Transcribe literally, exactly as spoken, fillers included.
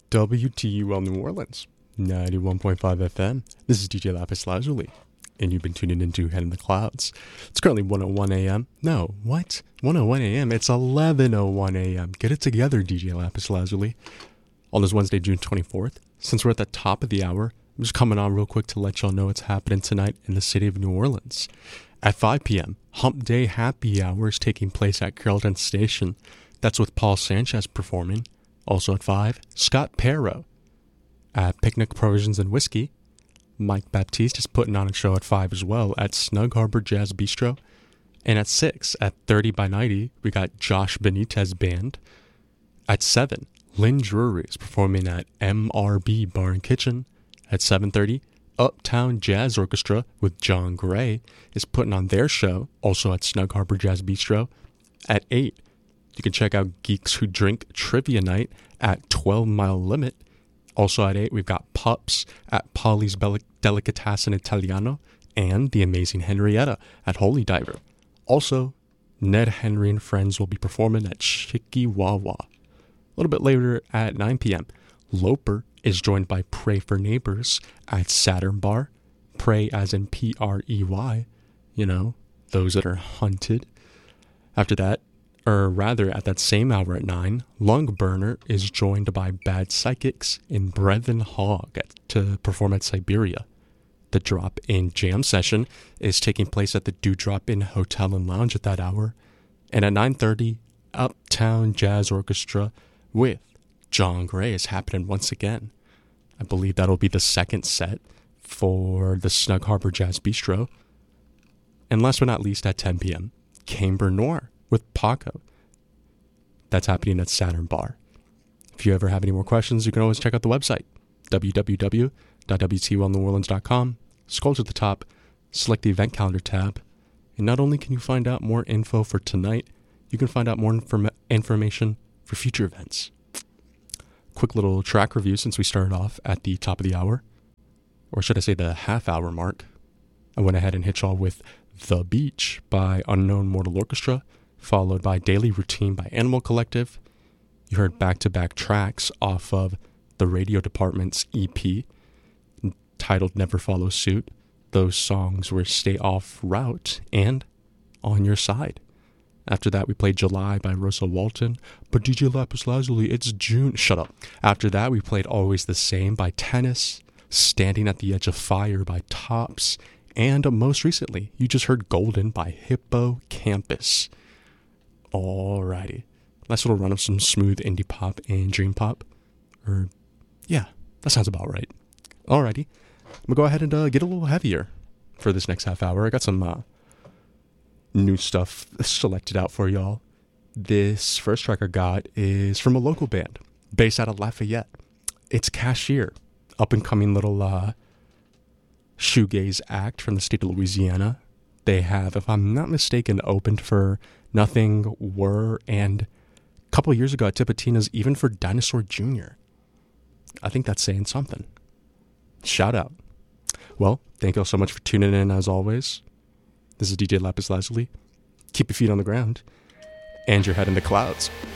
W T U L New Orleans, ninety-one point five F M. This is D J Lapis Lazuli, and you've been tuning into Head in the Clouds. It's currently one oh one a.m. No, what? one oh one a.m.? It's eleven oh one a.m. Get it together, D J Lapis Lazuli. On this Wednesday, June twenty-fourth, since we're at the top of the hour, I'm just coming on real quick to let y'all know what's happening tonight in the city of New Orleans. At five p.m., Hump Day Happy Hour is taking place at Carrollton Station. That's with Paul Sanchez performing. Also at five, Scott Perro. At Picnic Provisions and Whiskey, Mike Baptiste is putting on a show at five as well at Snug Harbor Jazz Bistro. And at six, at thirty by ninety, we got Josh Benitez Band. At seven, Lynn Drury is performing at M R B Bar and Kitchen. At seven thirty, Uptown Jazz Orchestra with John Gray is putting on their show, also at Snug Harbor Jazz Bistro. At eight, you can check out Geeks Who Drink Trivia Night at twelve Mile Limit. Also at eight, we've got Pups at Polly's Bel- Delicatessen Italiano and The Amazing Henrietta at Holy Diver. Also, Ned Henry and Friends will be performing at Chikiwawa. A little bit later at nine p.m., Loper is joined by Pray for Neighbors at Saturn Bar. Pray as in P R E Y, you know, those that are hunted. After that, or rather at that same hour at nine, Lung Burner is joined by Bad Psychics and Brevin Hogg at, to perform at Siberia. The Drop-In Jam session is taking place at the Dewdrop-In Hotel and Lounge at that hour. And at nine thirty, Uptown Jazz Orchestra with John Gray is happening once again. I believe that'll be the second set for the Snug Harbor Jazz Bistro. And last but not least, at ten p.m., Camber Noir with Paco. That's happening at Saturn Bar. If you ever have any more questions, you can always check out the website, w w w dot w t u l new orleans dot com. Scroll to the top, select the event calendar tab, and not only can you find out more info for tonight, you can find out more inform- information for future events. Quick little track review since we started off at the top of the hour, or should I say the half hour mark. I went ahead and hit y'all with The Beach by Unknown Mortal Orchestra, followed by Daily Routine by Animal Collective. You heard back-to-back tracks off of the Radio Department's E P, titled Never Follow Suit. Those songs were Stay Off Route and On Your Side. After that, we played July by Rosa Walton. But D J Lapis Lazuli, it's June. Shut up. After that, we played Always the Same by Tennis, Standing at the Edge of Fire by Tops, and most recently, you just heard Golden by Hippo Campus. Alrighty. Nice little run of some smooth indie pop and dream pop. Or, yeah, that sounds about right. Alrighty. I'm going to go ahead and uh, get a little heavier for this next half hour. I got some uh, new stuff selected out for y'all. This first track I got is from a local band based out of Lafayette. It's Cashier, up-and-coming little uh, shoegaze act from the state of Louisiana. They have, if I'm not mistaken, opened for Nothing Were, and a couple years ago at Tipitina's, even for Dinosaur Junior I think that's saying something. Shout out. Well, thank you all so much for tuning in as always. This is D J Lapis Lazuli. Keep your feet on the ground and your head in the clouds.